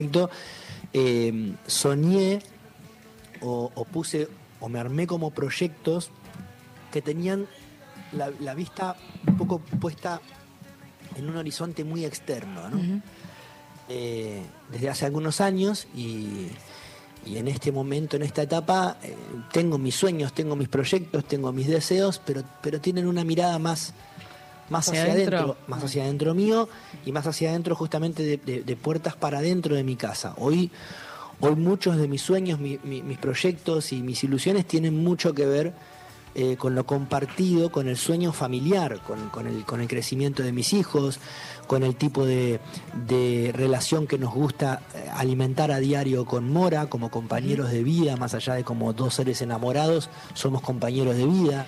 soñé o puse o me armé como proyectos que tenían la vista un poco puesta en un horizonte muy externo, ¿no? Uh-huh. Desde hace algunos años y en este momento, en esta etapa, tengo mis sueños, tengo mis proyectos, tengo mis deseos, pero tienen una mirada más hacia adentro, más hacia adentro mío y más hacia adentro justamente de puertas para adentro de mi casa. Hoy muchos de mis sueños, mis proyectos y mis ilusiones tienen mucho que ver con lo compartido, con el sueño familiar, con el crecimiento de mis hijos, con el tipo de relación que nos gusta alimentar a diario con Mora, como compañeros de vida, más allá de como dos seres enamorados, somos compañeros de vida.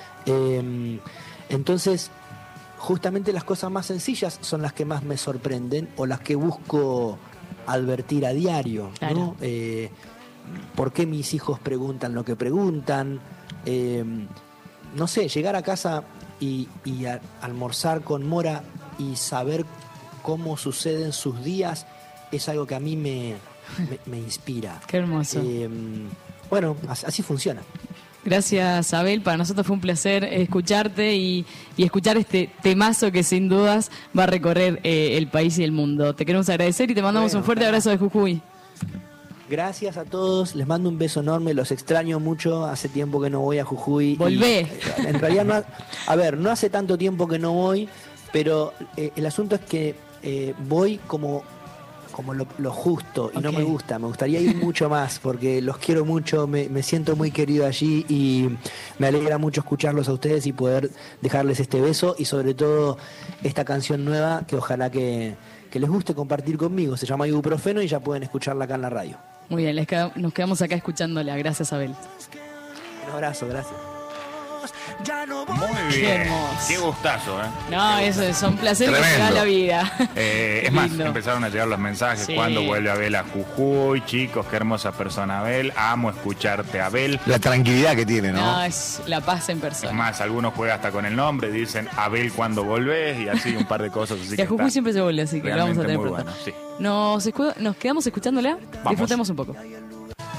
Entonces, justamente las cosas más sencillas son las que más me sorprenden o las que busco advertir a diario, ¿no? ¿Por qué mis hijos preguntan lo que preguntan? No sé, llegar a casa y almorzar con Mora y saber cómo suceden sus días es algo que a mí me inspira. Qué hermoso. Bueno, así funciona. Gracias, Abel. Para nosotros fue un placer escucharte y escuchar este temazo que sin dudas va a recorrer el país y el mundo. Te queremos agradecer y te mandamos un fuerte abrazo de Jujuy. Gracias a todos, les mando un beso enorme, los extraño mucho, hace tiempo que no voy a Jujuy. Volvé. En realidad, no hace tanto tiempo que no voy, pero el asunto es que voy como lo justo y okay. No me gusta, me gustaría ir mucho más porque los quiero mucho, me siento muy querido allí y me alegra mucho escucharlos a ustedes y poder dejarles este beso y sobre todo esta canción nueva que ojalá que les guste compartir conmigo, se llama Ibuprofeno y ya pueden escucharla acá en la radio. Muy bien, nos quedamos acá escuchándola, gracias Abel. Un abrazo, gracias. Muy bien, qué gustazo, ¿eh? No, eso son placeres que te da la vida. Es más, empezaron a llegar los mensajes, sí. Cuando vuelve Abel a Jujuy, chicos, qué hermosa persona Abel, amo escucharte Abel. La tranquilidad que tiene, ¿no? No, es la paz en persona. Es más, algunos juegan hasta con el nombre, dicen Abel cuando volvés y así un par de cosas. Así y a Jujuy siempre se vuelve, así que lo vamos a tener pronto. Bueno, sí. Nos quedamos escuchándola, vamos. Disfrutemos un poco.